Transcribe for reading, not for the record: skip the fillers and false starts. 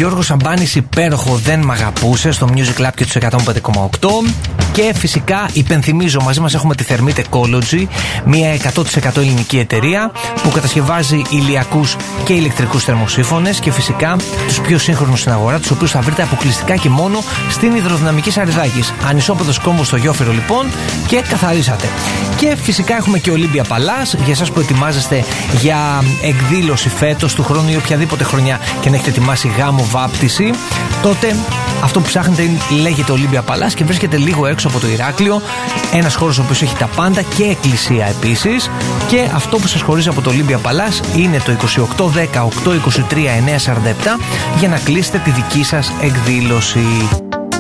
Γιώργος Σαμπάνης, υπέροχο «Δεν μ' αγαπούσε» στο Music Lab και τους 105,8. Και φυσικά υπενθυμίζω, μαζί μας έχουμε τη Thermite Ecology, μια 100% ελληνική εταιρεία που κατασκευάζει ηλιακούς και ηλεκτρικούς θερμοσύφωνες και φυσικά τους πιο σύγχρονους στην αγορά, τους οποίους θα βρείτε αποκλειστικά και μόνο στην Ιδροδυναμική Σαριδάκης. Ανισόπεδος κόμβος στο Γιόφυρο λοιπόν και καθαρίσατε. Και φυσικά έχουμε και Olympia Palace για εσάς που ετοιμάζεστε για εκδήλωση φέτος, του χρόνου ή οποιαδήποτε χρονιά και να έχετε ετοιμάσει γάμο, βάπτιση. Τότε αυτό που ψάχνετε λέγεται Olympia Palace και βρίσκεται λίγο έξω από το Ηράκλειο. Ένας χώρος ο οποίος έχει τα πάντα και εκκλησία επίσης. Και αυτό που σας χωρίζει από το Olympia Palace είναι το 2810 823 947 για να κλείσετε τη δική σας εκδήλωση.